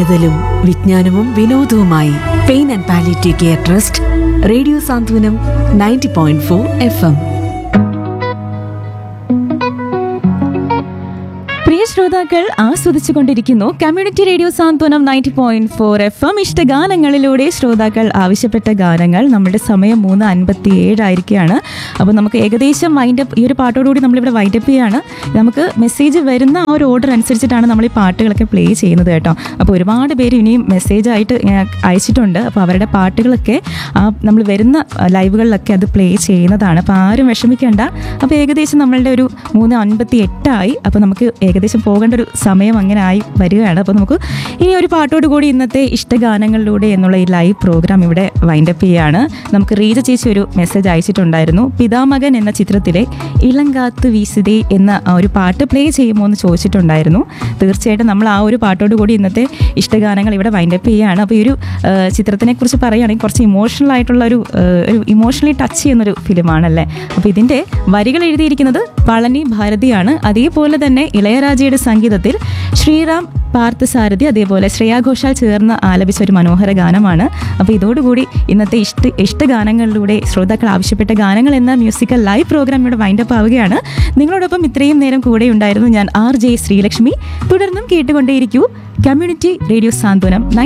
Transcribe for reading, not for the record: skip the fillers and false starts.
കരുതലും വിജ്ഞാനവും വിനോദവുമായി pain and palliative care trust radio Santhwanam 90.4 FM. പ്രിയ ശ്രോതാക്കൾ ആസ്വദിച്ചുകൊണ്ടിരിക്കുന്നു കമ്മ്യൂണിറ്റി റേഡിയോ സാന്ത്വനം 90.4 FM. ഇഷ്ടഗാനങ്ങളിലൂടെ ശ്രോതാക്കൾ ആവശ്യപ്പെട്ട ഗാനങ്ങൾ. നമ്മുടെ സമയം 3:57 ആയിരിക്കുകയാണ്. അപ്പോൾ നമുക്ക് ഏകദേശം വൈൻഡപ്പ്, ഈ ഒരു പാട്ടോടുകൂടി നമ്മളിവിടെ വൈൻഡപ്പ് ചെയ്യാണ്. നമുക്ക് മെസ്സേജ് വരുന്ന ആ ഒരു ഓർഡർ അനുസരിച്ചിട്ടാണ് നമ്മൾ ഈ പാട്ടുകളൊക്കെ പ്ലേ ചെയ്യുന്നത് കേട്ടോ. അപ്പോൾ ഒരുപാട് പേര് ഇനിയും മെസ്സേജായിട്ട് അയച്ചിട്ടുണ്ട്. അപ്പോൾ അവരുടെ പാട്ടുകളൊക്കെ നമ്മൾ വരുന്ന ലൈവുകളിലൊക്കെ അത് പ്ലേ ചെയ്യുന്നതാണ്. അപ്പോൾ ആരും വിഷമിക്കേണ്ട. അപ്പോൾ ഏകദേശം നമ്മളുടെ ഒരു 3:58 അപ്പോൾ നമുക്ക് ഏകദേശം പോകേണ്ട ഒരു സമയം അങ്ങനെ ആയി വരികയാണ്. അപ്പോൾ നമുക്ക് ഇനി ഒരു പാട്ടോടുകൂടി ഇന്നത്തെ ഇഷ്ടഗാനങ്ങളിലൂടെ എന്നുള്ള ഈ ലൈവ് പ്രോഗ്രാം ഇവിടെ വൈൻഡപ്പ് ചെയ്യുകയാണ്. നമുക്ക് റീജ ചേച്ചി ഒരു മെസ്സേജ് അയച്ചിട്ടുണ്ടായിരുന്നു. പിതാമകൻ എന്ന ചിത്രത്തിലെ ഇളങ്കാത്ത് വീസിതേ എന്ന ഒരു പാട്ട് പ്ലേ ചെയ്യുമോ എന്ന് ചോദിച്ചിട്ടുണ്ടായിരുന്നു. തീർച്ചയായിട്ടും നമ്മൾ ആ ഒരു പാട്ടോടുകൂടി ഇന്നത്തെ ഇഷ്ടഗാനങ്ങൾ ഇവിടെ വൈൻഡപ്പ് ചെയ്യുകയാണ്. അപ്പോൾ ഈ ഒരു ചിത്രത്തിനെ കുറിച്ച് പറയുകയാണെങ്കിൽ കുറച്ച് ഇമോഷണൽ ആയിട്ടുള്ള ഒരു ഇമോഷണലി ടച്ച് ചെയ്യുന്നൊരു ഫിലിമാണല്ലേ. അപ്പോൾ ഇതിൻ്റെ വരികൾ എഴുതിയിരിക്കുന്നത് പളനി ഭാരതിയാണ്. അതേപോലെ തന്നെ ഇളയരാജയുടെ സംഗീതത്തിൽ ശ്രീറാം പാർത്ഥസാരഥി അതേപോലെ ശ്രേയാ ഘോഷാൽ ചേർന്ന് ആലപിച്ച ഒരു മനോഹര ഗാനമാണ്. അപ്പോൾ ഇതോടുകൂടി ഇന്നത്തെ ഇഷ്ടഗാനങ്ങളിലൂടെ ശ്രോതാക്കൾ ആവശ്യപ്പെട്ട ഗാനങ്ങൾ എന്ന മ്യൂസിക്കൽ ലൈവ് പ്രോഗ്രാം ഇവിടെ വൈൻഡപ്പ് ആവുകയാണ്. നിങ്ങളോടൊപ്പം ഇത്രയും നേരം കൂടെ ഉണ്ടായിരുന്നു ഞാൻ RJ ശ്രീലക്ഷ്മി. തുടർന്നും കേട്ടുകൊണ്ടേയിരിക്കൂ കമ്മ്യൂണിറ്റി റേഡിയോ സാന്ത്വനം